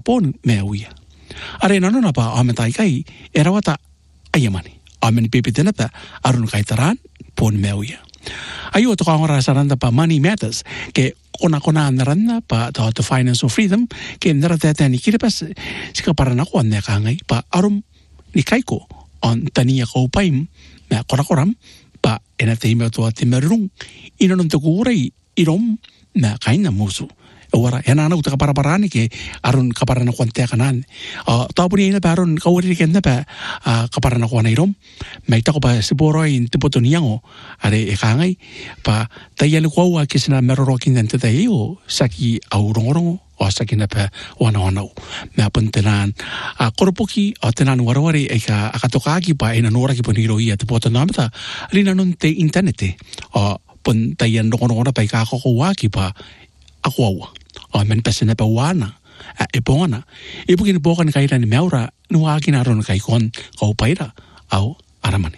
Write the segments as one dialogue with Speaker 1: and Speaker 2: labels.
Speaker 1: pon meuia. Are nanona pa amentai kai erawata ayamani. Amen pipitena pa arun kaitaran pon meuia. Ayo to kangora saranda pa money matters ke kona naranda pa to financial freedom ke narata tani kiripas sika parana ko ne kangai pa arum ni kaiko on tania ko paim na koram pa ena teima to timerung inon to kurai irom na kaina musu ora ena na uta paraparani ke arun kaparana ko te kanan tapuni ina parun kawri ke na pa kaparana ko na irom mai ta ko pa siboro in tipotoniango are e kangai pa tayale ko wa kisna meroro kinente tayo saki aurongorong o saki na pa wana me apuntenan korpoki o tenan warawari e ka akatoka ki pa ina nora ki poniro ia tipotonamta rina non te internete o pun tayan rongorong pa ka ko wa ki pa ako o men pesena pa wana e pona e pukin pokan kaira ni meura nuwa kinaron kai kon ko paira au aramani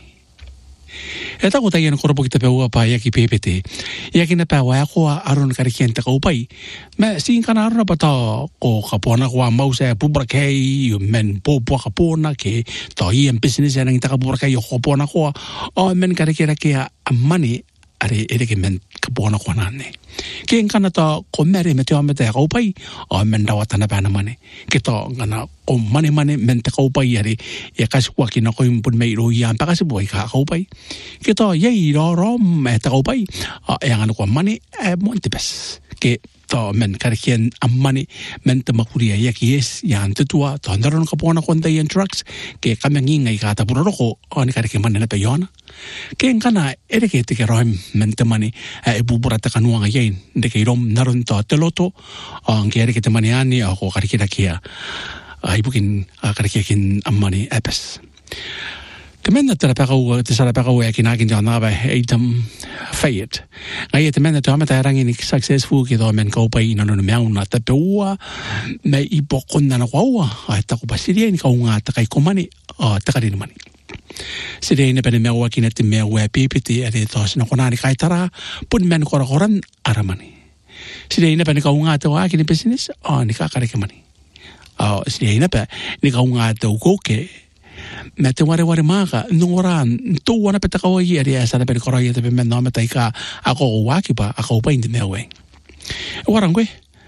Speaker 1: eta ko tayan korpo kita pewa pa ya ki ppt ya kina pa wa ko aron karikienta ko pai me sin kana aron pa ta ko kapona ko mause pubra kai men po kapona ke to i en business ya nang ta pubra kai ko pona ko o men karikera ke amani are ke men kapona ko nane ke kana ta ko mere me te amete ko pai o men da watana bana mane ke to ngana o mane men te ko pai are ya kasi kwa kina ko impun me ro ya pa kasi boy ka ko pai ke to ye ro me te ko pai ya ngana ko mane monte bes ke to men karikien amani men te makuria ya ki es ya antua to ndaron kapona ko ndai en trucks ke kamengi ngai ka ta puro ko on karike mane na pe yona ke ngana ere ke te roim mente mani e bubura te kanuanga yen de ke rom naron to teloto nge ere ke te mani ani o karikira kia ai bukin karikin amani apes Temenda te sara pekau e kinakin te anava eitam fayet. Ngai temenda te amata rangi ni successful ki to men ko pai no meauna te peua me ipokonna na kwaua ai ta ko pasiria ni kaunga ta kai komani ta kari mani. Sire ne pene meua ki te meua pipiti ere to sino konani kai tara pun men koran aramani. Sire ne pene kaunga te wa ki ni business ni ka kare ke mani. Sire ne pe ni kaunga te ukoke me te ware maka nungora tu wana peta kawa i area sana pe kora i te men no meta ka ako waki pa ako pa inde mewe warangwe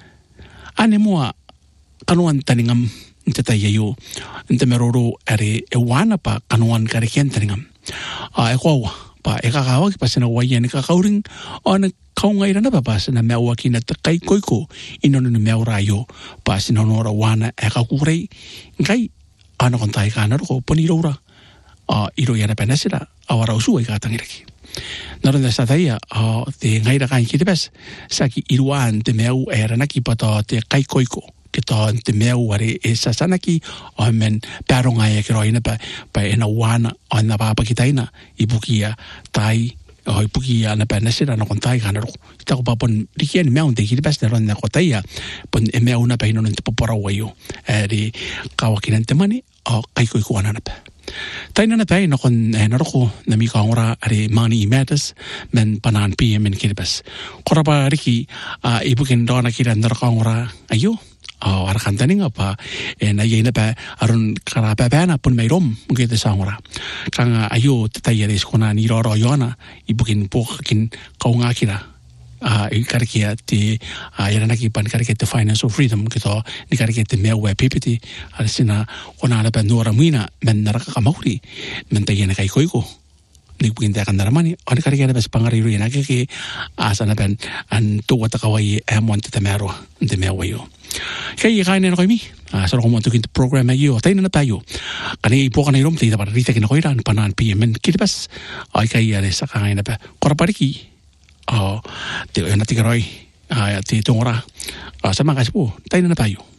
Speaker 1: ane mua kanuan taningam te tai yo te meroro are e wana pa kanuan kare ken taningam e ko pa e ka kawa ki pasena wa i ne ka kauring on kaunga irana pa pasena mewa ki na te kai koiko inono meura yo pasena nora wana e ka kurei ngai ana kontai kana ko ponirora iro yana penasira awara usu ai ka tangiraki naranda sataia te ngaira kan ki te bes saki iruan te meu era na ki pata te kai koiko ke to te meu are esa sanaki men paronga e kero ina pa ena wana ana pa pakitaina ibukia tai oi puki ana penasira na kontai kana ro ta ko papon dikien me onde ki best ron na kotaia pon e me una pe no te popora wayo ri kawakinante mani kai ko ana na pa taina na pe no kon na ro na mi ka ora ari money matters men panan pm en ki best koraba riki ibukin dona ki na ro ka ora ayo ara kantaninga pa na yena pa arun kara pa na pun mai rom ngi te sangora kanga ayo te tai res kona ni ro yona ibukin pokin kaunga kira i karikia te yana ki pan karikia te financial freedom kito ni karikia te mewa pipiti arsina kona ala pa nora muina men naraka kamauri men te yena kai koiko ni bukin te kan daramani on karikia bes pangari ru yana ke asana pen an to wata kawai amon te mero te mewa yo kai kaine no mi solo como tu kit program yo taina na tayo kani po kana irom te da rita ke no iran panan pm kitbas ai kai ya sa kaina pa korpariki te na tigaroi te tongora sa mga kaspo taina na tayo